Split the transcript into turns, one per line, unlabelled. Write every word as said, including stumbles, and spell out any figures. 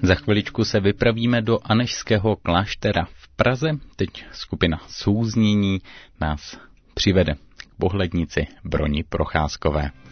Za chviličku se vypravíme do Anežského kláštera v Praze. Teď skupina Souznění nás přivede k pohlednici Broni Procházkové.